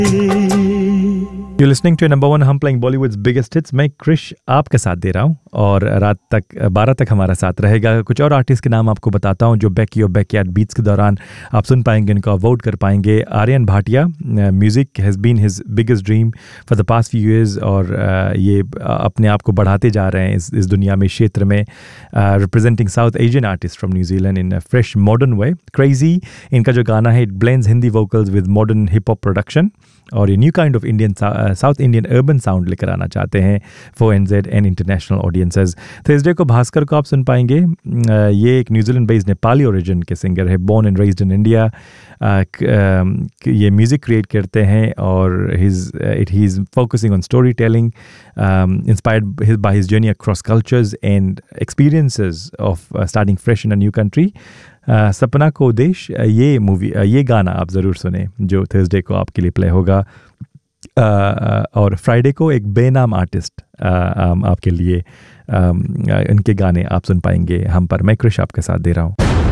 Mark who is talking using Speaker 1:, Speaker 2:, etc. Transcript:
Speaker 1: You're listening to number one हम playing Bollywood's biggest hits. मैं क्रिश आपके साथ दे रहा हूँ और रात तक 12 तक हमारा साथ रहेगा. कुछ और आर्टिस्ट के नाम आपको बताता हूँ जो बैक और बैकयार्ड बीट्स के दौरान आप सुन पाएंगे, इनका वोट कर पाएंगे. Aryan Bhatia, music has been his biggest dream for the past few years और ये अपने आप को बढ़ाते जा रहे हैं इस दुनिया में, क्षेत्र में. Representing south Asian artist from New Zealand in fresh modern way. Crazy इनका जो गाना है, it blends Hindi vocals with modern hip hop production और ये new kind of Indian south Indian urban sound लेकर आना चाहते हैं for NZ and international audiences. Thursday को भास्कर को आप सुन पाएंगे. ये एक न्यूजीलैंड बेस्ड नेपाली ओरिजिन के सिंगर है, born and raised in India. ये म्यूज़िक क्रिएट करते हैं और he is focusing on story telling inspired by his journey across cultures and experiences of starting fresh in a new country. सपना को देश, ये गाना आप ज़रूर सुने जो थर्सडे को आपके लिए प्ले होगा. और फ्राइडे को एक बेनाम आर्टिस्ट आपके लिए इनके गाने आप सुन पाएंगे हम पर. मैं क्रिश आपके साथ दे रहा हूँ.